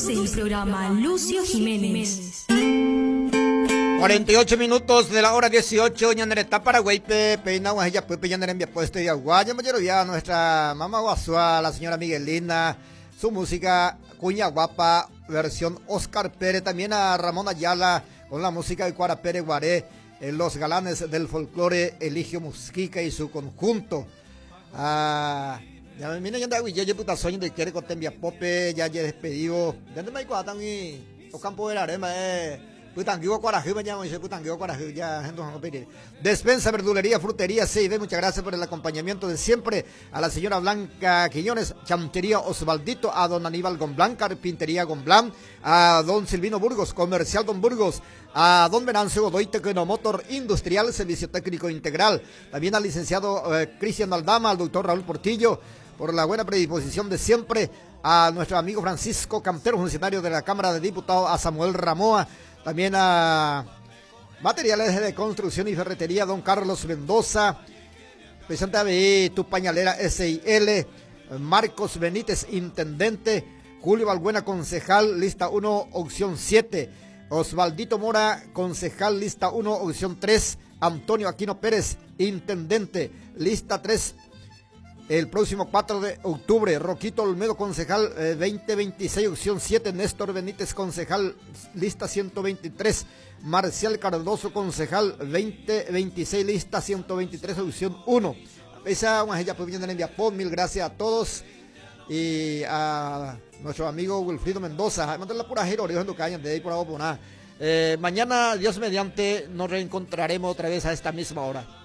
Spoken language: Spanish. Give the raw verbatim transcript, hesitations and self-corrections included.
Conduce el programa Lucio Jiménez. cuarenta y ocho minutos de la hora dieciocho, ñanereta Paraguay, peina guajilla, pepe, ñanerembia puesto y aguaya, mayero ya nuestra mamá guasua, la señora Miguelina, su música, cuña guapa, versión Oscar Pérez, también a Ramón Ayala, con la música de Cuara Pérez Guaré, eh, los galanes del folclore, Eligio Musquica y su conjunto. Ah, ya me viene yendo a Guille, puta sueño de quiere con Tembia Pope, ya ya despedido, ya no me acuerdo y Ocampo de la Arema, eh. Putanguigo Cuarajú, me llamo, dice Putanguigo Cuarajú, ya, gente van a pedir. Despensa, verdulería, frutería, C I D, muchas gracias por el acompañamiento de siempre. A la señora Blanca Quiñones, Chantería Osvaldito, a don Aníbal Gomblán, Carpintería Gomblán, a don Silvino Burgos, Comercial Don Burgos, a don Venancio Godoy, Tecnomotor Industrial, Servicio Técnico Integral, también al licenciado eh, Cristian Aldama, al doctor Raúl Portillo, por la buena predisposición de siempre, a nuestro amigo Francisco Cantero, funcionario de la Cámara de Diputados, a Samuel Ramoa, también a Materiales de Construcción y Ferretería, don Carlos Mendoza, presidente A B I, Tu Pañalera S I L, Marcos Benítez, intendente, Julio Balbuena, concejal, lista uno, opción siete, Osvaldito Mora, concejal, lista uno, opción tres, Antonio Aquino Pérez, intendente, lista tres, el próximo cuatro de octubre, Roquito Olmedo, concejal eh, veinte veintiséis, opción siete, Néstor Benítez, concejal, lista ciento veintitrés, Marcial Cardoso, concejal veinte veintiséis, lista ciento veintitrés, opción uno. Esa una ella pues viene en Viapón, mil gracias a todos y a nuestro amigo Wilfrido Mendoza, mandarle la pura giro, origen que hayan de ahí por ahí por nada. Eh, mañana, Dios mediante, nos reencontraremos otra vez a esta misma hora.